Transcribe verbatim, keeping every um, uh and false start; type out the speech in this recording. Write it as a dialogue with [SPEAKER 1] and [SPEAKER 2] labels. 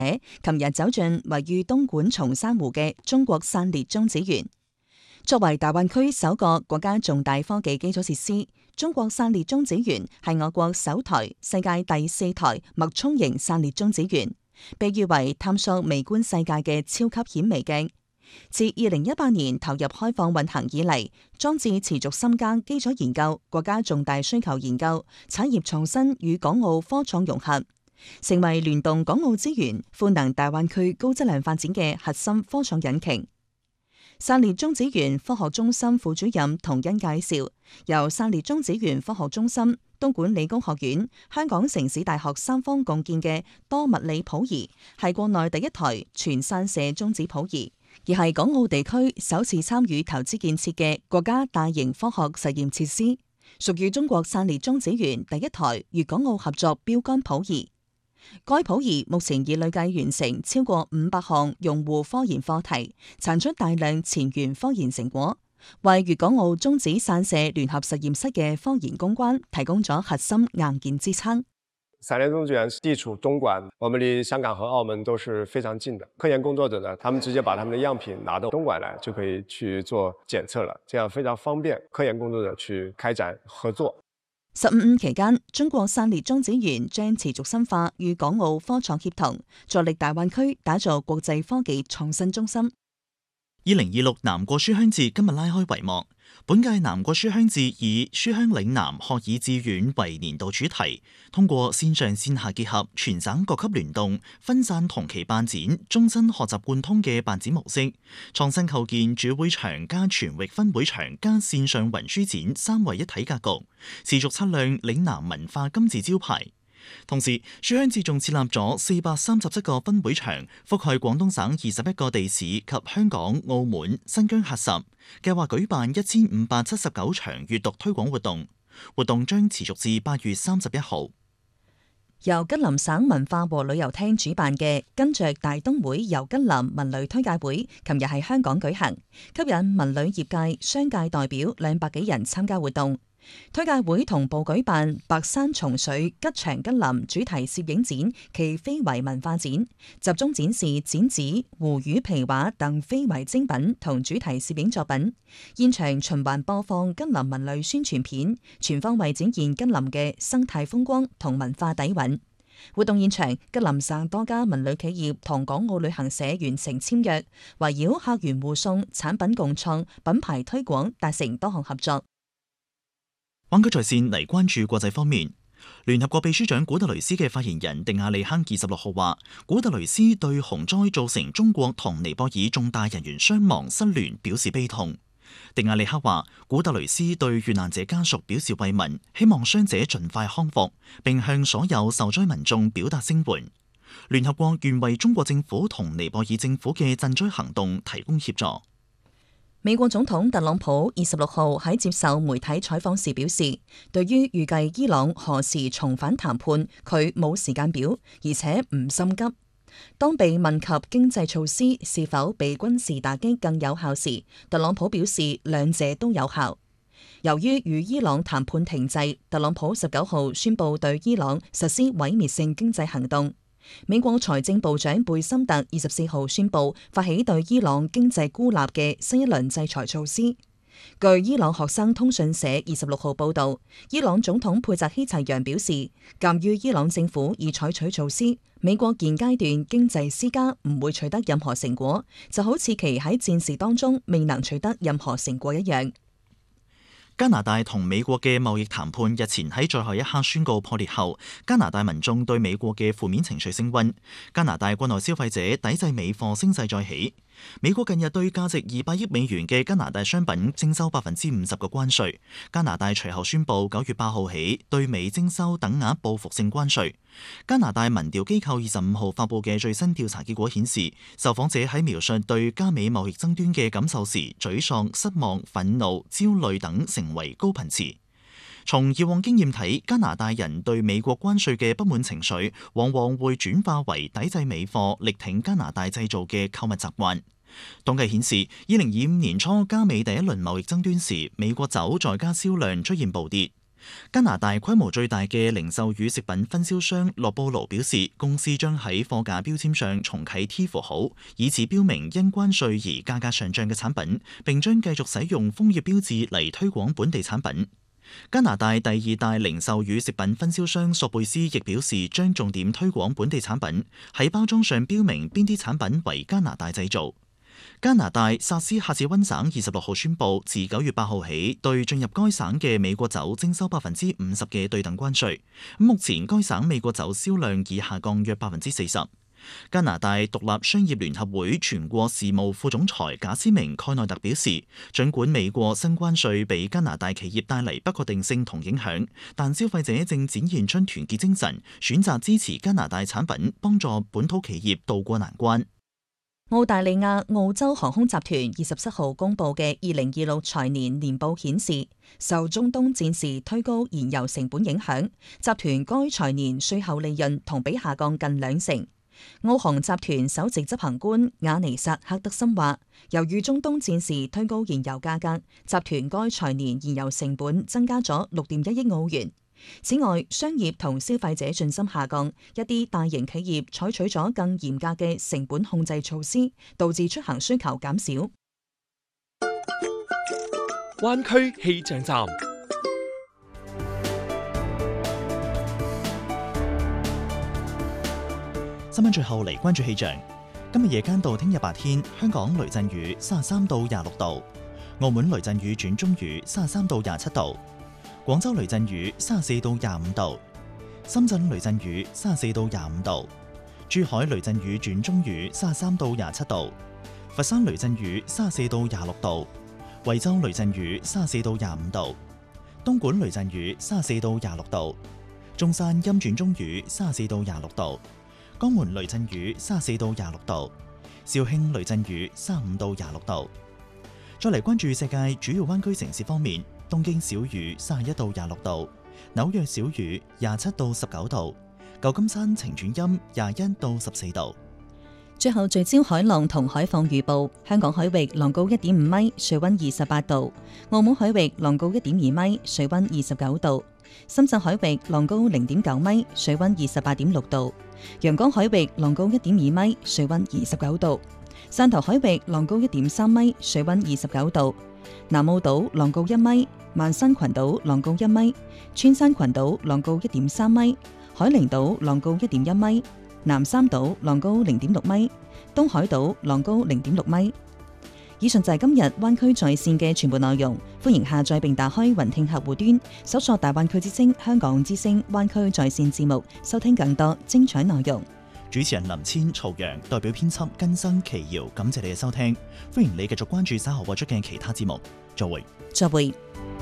[SPEAKER 1] 琴日走進位於東莞松山湖嘅中國散裂中子源。作為大灣區首個國家重大科技基礎設施，中國散裂中子源係我國首台、世界第四台脈衝型散裂中子源，被譽為探索微觀世界嘅超級顯微鏡。自二零一八年投入開放運行以嚟，裝置持續深耕基礎研究、國家重大需求研究、產業創新與港澳科創融合，成為聯動港澳資源、賦能大灣區高質量發展嘅核心科創引擎。散裂中子源科學中心副主任童恩介紹，由散裂中子源科學中心、東莞理工學院、香港城市大學三方共建嘅多物理譜儀，係國內第一台全散射中子譜儀，而係港澳地區首次參與投資建設嘅國家大型科學實驗設施，屬於中國散裂中子源第一台粵港澳合作標杆譜儀。該譜儀目前已累計完成超過五百項用戶科研課題，產出大量前沿科研成果，為粵港澳中子散射聯合實驗室嘅科研攻關提供咗核心硬件支撐。
[SPEAKER 2] 散裂中子源地處東莞，我們離香港和澳門都是非常近的。科研工作者呢，他們直接把他們的樣品拿到東莞來，就可以去做檢測了，這樣非常方便科研工作者去開展合作。
[SPEAKER 1] 十五五期間，中國散裂中子源將持續深化與港澳科創協同，助力大灣區打造國際科技創新中心。
[SPEAKER 3] 二零二六南國書香節今日拉開帷幕。本屆南國書香節以書香嶺南學以致遠為年度主題，通過線上線下結合、全省各級聯動、分散同期辦展、終身學習貫通嘅辦展模式，創新構建主會場加全域分會場加線上雲書展三位一體格局，持續擦亮嶺南文化金字招牌。同時，書香節仲設立咗四百三十七個分會場，覆蓋廣東省二十一個地市及香港、澳門、新疆喀什，計劃舉辦一千五百七十九場閱讀推廣活動，活動將持續至八月三十一號。
[SPEAKER 1] 由吉林省文化和旅遊廳主辦嘅跟着大東會遊吉林文旅推介會，琴日喺香港舉行，吸引文旅業界、商界代表兩百幾人參加活動。推介會同步舉辦白山松水吉祥吉林主題攝影展暨非遺文化展，集中展示剪紙、湖魚皮畫等非遺精品同主題攝影作品。現場循環播放吉林文旅宣傳片，全方位展現吉林嘅生態風光同文化底蘊。活動現場，吉林省多家文旅企業同港澳旅行社完成簽約，圍繞客源互送、產品共創、品牌推廣達成多項合作。
[SPEAKER 3] 灣區在線嚟關注國際方面，聯合國秘書長古特雷斯嘅發言人迪亞利克二十六號話，古特雷斯對洪災造成中國同尼泊爾重大人員傷亡失聯表示悲痛。迪亞利克話，古特雷斯對遇難者家屬表示慰問，希望傷者盡快康復，並向所有受災民眾表達聲援。聯合國願為中國政府同尼泊爾政府嘅賑災行動提供協助。
[SPEAKER 1] 美國總統特朗普二十六號喺接受媒體採訪時表示，對於預計伊朗何時重返談判，佢冇時間表，而且唔心急。當被問及經濟措施是否比軍事打擊更有效時，特朗普表示兩者都有效。由於與伊朗談判停滯，特朗普十九號宣布對伊朗實施毀滅性經濟行動。美國財政部長貝森特二十四號宣布發起對伊朗經濟孤立嘅新一輪制裁措施。據伊朗學生通訊社二十六號報道，伊朗總統佩澤希齊揚表示，鑑於伊朗政府已採取措施，美國現階段經濟施加唔會取得任何成果，就好似其喺戰事當中未能取得任何成果一樣。
[SPEAKER 3] 加拿大同美國嘅貿易談判日前喺最後一刻宣告破裂後，加拿大民眾對美國嘅負面情緒升溫，加拿大國內消費者抵制美貨聲勢再起。美國近日對價值二百億美元嘅加拿大商品徵收百分之五十嘅關稅，加拿大隨後宣布九月八號起對美徵收等額報復性關稅。加拿大民調機構二十五號發佈嘅最新調查結果顯示，受訪者喺描述對加美貿易爭端嘅感受時，沮喪、失望、憤怒、焦慮等成為高頻詞。從以往經驗睇，加拿大人對美國關稅嘅不滿情緒，往往會轉化為抵制美貨、力挺加拿大製造嘅購物習慣。統計顯示，二零二五年初加美第一輪貿易爭端時，美國酒在家銷量出現暴跌。 加拿大規模最大嘅零售與食品分銷商樂布勞表示，公司將喺貨架標籤上重啟 T 符號，以此標明因關稅而價格上漲嘅產品，並將繼續使用楓葉標誌嚟推廣本地產品。加拿大第二大零售與食品分銷商索貝斯亦表示，將重點推廣本地產品，喺包裝上標明邊啲產品為加拿大製造。加拿大薩斯喀徹溫省二十六號宣布，自九月八號起對進入該省嘅美國酒徵收百分之五十嘅對等關稅。目前該省美國酒銷量已下降約百分之四十。加拿大獨立商業聯合會全國事務副總裁賈斯明蓋內特表示，儘管美國新關稅俾加拿大企業帶嚟不確定性同影響，但消費者正展現出團結精神，選擇支持加拿大產品，幫助本土企業渡過難關。
[SPEAKER 1] 澳大利亞澳洲航空集團二十七號公佈嘅二零二六財年年報顯示，受中東戰事推高燃油成本影響，集團該財年稅後利潤同比下降近兩成。澳航集團首席執行官雅尼薩克德森話，由於中東戰事推高燃油價格，集團該財年燃油成本增加咗六點一億澳元。此外，商業同消費者信心下降，一啲大型企業採取咗更嚴格嘅成本控制措施，導致出行需求減少。
[SPEAKER 4] 灣區氣象站。
[SPEAKER 3] 新聞最後嚟關注氣象。今日夜間到聽日白天，香港雷陣雨三十三到廿六度，澳門雷陣雨轉中雨三十三到廿七度。廣州雷陣雨三十四到廿五度，深圳雷陣雨三十四到廿五度，珠海雷陣雨轉中雨三十三到廿七度，佛山雷陣雨三十四到廿六度，惠州雷陣雨三十四到廿五度，東莞雷陣雨三十四到廿六度，中山陰轉中雨三十四到廿六度，江門雷陣雨三十四到廿六度，肇慶雷陣雨三十五到廿六度。再嚟關注世界主要灣區城市方面。東京小雨三十一到廿六度，紐約小雨廿七到十九度，舊金山晴轉陰廿一到十四度。
[SPEAKER 1] 最後聚焦海浪同海況預報，香港海域浪高一點五米，水溫二十八度；澳門海域浪高一點二米，水溫二十九度；深圳海域浪高零點九米，水溫二十八點六度；陽江海域浪高一點二米，水溫二十九度；汕頭海域浪高一點三米，水溫二十九度；南澳島浪高一米。萬山群島浪高一米，穿山群島浪高一點三米，海陵島浪高一點一米，南三島浪高零點六米，東海島浪高零點六米。以上就係今日灣區在線嘅全部內容，歡迎下載並打開雲聽客戶端，搜索大灣區之聲、香港之聲灣區在線節目，收聽更多精彩內容。
[SPEAKER 3] 主持人林千、曹陽代表編輯根生、奇瑤，感謝你嘅收聽，歡迎你繼續關注稍後播出嘅其他節目。再會。
[SPEAKER 1] 再會。